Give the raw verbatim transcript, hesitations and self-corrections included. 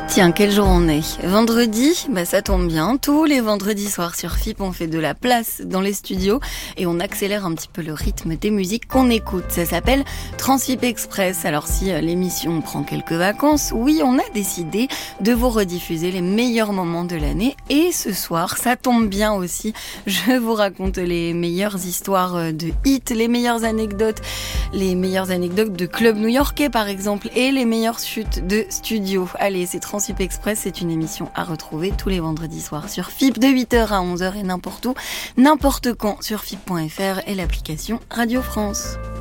Tiens, quel jour on est? Vendredi? Bah ça tombe bien. Tous les vendredis soirs sur F I P, on fait de la place dans les studios et on accélère un petit peu le rythme des musiques qu'on écoute. Ça s'appelle Transfip Express. Alors si l'émission prend quelques vacances, oui, on a décidé de vous rediffuser les meilleurs moments de l'année. Et ce soir, ça tombe bien aussi. Je vous raconte les meilleures histoires de hits, les meilleures anecdotes, les meilleures anecdotes de clubs new-yorkais par exemple et les meilleures chutes de studio. Allez, c'est Transfip Express, c'est une émission à retrouver tous les vendredis soirs sur F I P de huit heures à onze heures et n'importe où, n'importe quand sur F I P point F R et l'application Radio France.